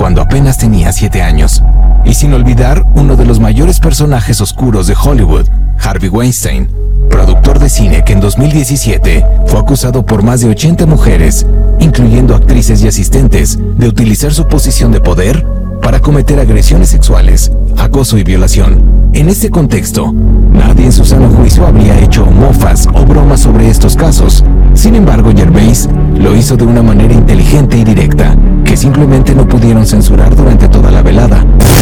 cuando apenas tenía 7 años. Y sin olvidar uno de los mayores personajes oscuros de Hollywood, Harvey Weinstein, productor de cine que en 2017 fue acusado por más de 80 mujeres, incluyendo actrices y asistentes, de utilizar su posición de poder para cometer agresiones sexuales, acoso y violación. En este contexto, nadie en su sano juicio habría hecho mofas o bromas sobre estos casos. Sin embargo, Gervais lo hizo de una manera inteligente y directa, que simplemente no pudieron censurar durante toda la velada.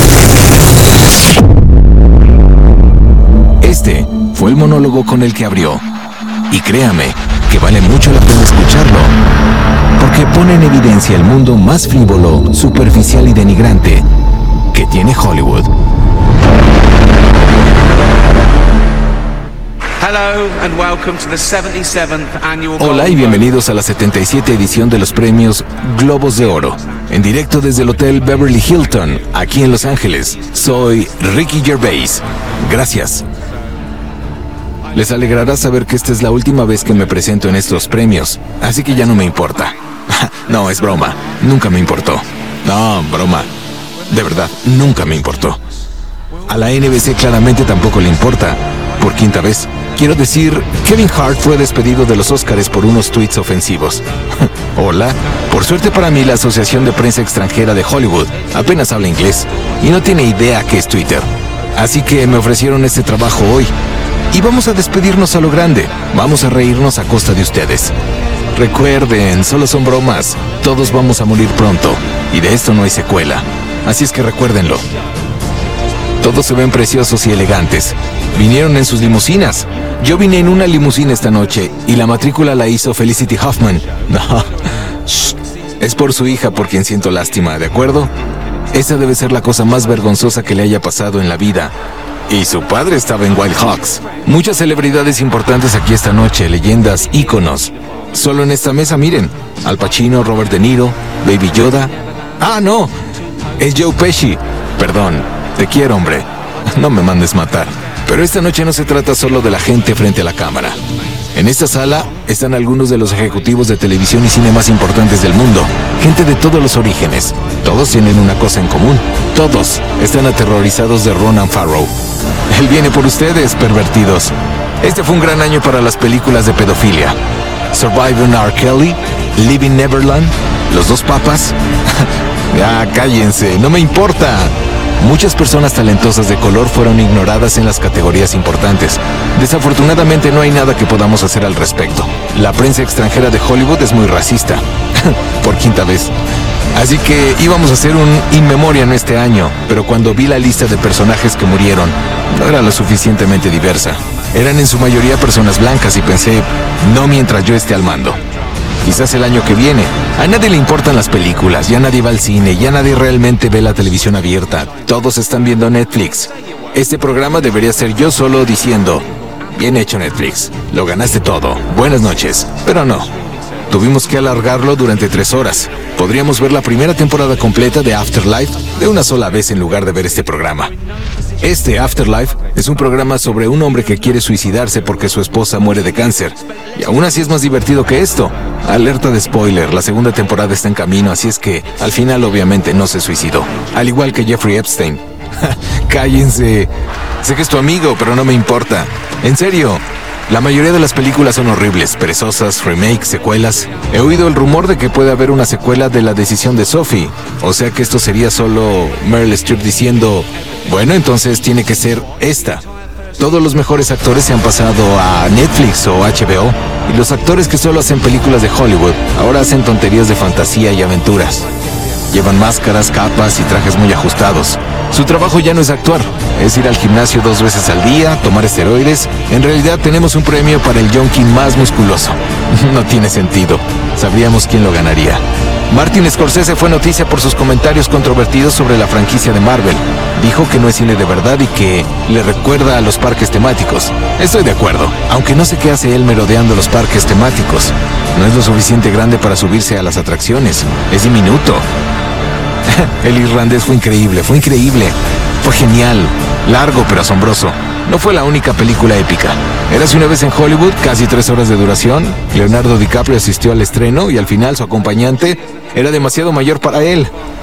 Este fue el monólogo con el que abrió. Y créame que vale mucho la pena escucharlo, porque pone en evidencia el mundo más frívolo, superficial y denigrante que tiene Hollywood. Hola y bienvenidos a la 77 edición de los premios Globos de Oro, en directo desde el Hotel Beverly Hilton, aquí en Los Ángeles. Soy Ricky Gervais. Gracias. Les alegrará saber que esta es la última vez que me presento en estos premios, así que ya no me importa. No, es broma. Nunca me importó. No, broma. De verdad, nunca me importó. A la NBC claramente tampoco le importa. Por quinta vez. Quiero decir, Kevin Hart fue despedido de los Óscares por unos tweets ofensivos. Hola. Por suerte para mí, la Asociación de Prensa Extranjera de Hollywood apenas habla inglés y no tiene idea qué es Twitter. Así que me ofrecieron este trabajo hoy. Y vamos a despedirnos a lo grande. Vamos a reírnos a costa de ustedes. Recuerden, solo son bromas. Todos vamos a morir pronto. Y de esto no hay secuela. Así es que recuérdenlo. Todos se ven preciosos y elegantes. Vinieron en sus limusinas. Yo vine en una limusina esta noche y la matrícula la hizo Felicity Huffman. No, shh. Es por su hija por quien siento lástima, ¿de acuerdo? Esa debe ser la cosa más vergonzosa que le haya pasado en la vida. Y su padre estaba en Wild Hawks. Muchas celebridades importantes aquí esta noche, leyendas, íconos. Solo en esta mesa, miren, Al Pacino, Robert De Niro, Baby Yoda. ¡Ah, no! Es Joe Pesci. Perdón, te quiero, hombre. No me mandes matar. Pero esta noche no se trata solo de la gente frente a la cámara. En esta sala están algunos de los ejecutivos de televisión y cine más importantes del mundo. Gente de todos los orígenes. Todos tienen una cosa en común. Todos están aterrorizados de Ronan Farrow. Él viene por ustedes, pervertidos. Este fue un gran año para las películas de pedofilia. Surviving R. Kelly, Living Neverland, Los Dos Papas. Ya, cállense, no me importa. Muchas personas talentosas de color fueron ignoradas en las categorías importantes. Desafortunadamente no hay nada que podamos hacer al respecto. La prensa extranjera de Hollywood es muy racista. Por quinta vez. Así que íbamos a hacer un in memoriam este año, pero cuando vi la lista de personajes que murieron, no era lo suficientemente diversa. Eran en su mayoría personas blancas y pensé, no mientras yo esté al mando. Quizás el año que viene. A nadie le importan las películas, ya nadie va al cine, ya nadie realmente ve la televisión abierta. Todos están viendo Netflix. Este programa debería ser yo solo diciendo, bien hecho Netflix, lo ganaste todo, buenas noches. Pero no. Tuvimos que alargarlo durante 3 horas. Podríamos ver la primera temporada completa de Afterlife de una sola vez en lugar de ver este programa. Este Afterlife es un programa sobre un hombre que quiere suicidarse porque su esposa muere de cáncer. Y aún así es más divertido que esto. Alerta de spoiler, la segunda temporada está en camino, así es que al final obviamente no se suicidó. Al igual que Jeffrey Epstein. Cállense. Sé que es tu amigo, pero no me importa. En serio. La mayoría de las películas son horribles, perezosas, remakes, secuelas. He oído el rumor de que puede haber una secuela de La Decisión de Sophie. O sea que esto sería solo Meryl Streep diciendo, bueno, entonces tiene que ser esta. Todos los mejores actores se han pasado a Netflix o HBO. Y los actores que solo hacen películas de Hollywood ahora hacen tonterías de fantasía y aventuras. Llevan máscaras, capas y trajes muy ajustados. Su trabajo ya no es actuar, es ir al gimnasio 2 veces al día, tomar esteroides. En realidad tenemos un premio para el yonki más musculoso. No tiene sentido. Sabríamos quién lo ganaría. Martin Scorsese fue noticia por sus comentarios controvertidos sobre la franquicia de Marvel. Dijo que no es cine de verdad y que le recuerda a los parques temáticos. Estoy de acuerdo, aunque no sé qué hace él merodeando los parques temáticos. No es lo suficiente grande para subirse a las atracciones. Es diminuto. El irlandés fue increíble. Fue genial, largo pero asombroso. No fue la única película épica. Érase una vez en Hollywood, casi 3 horas de duración. Leonardo DiCaprio asistió al estreno y al final su acompañante era demasiado mayor para él.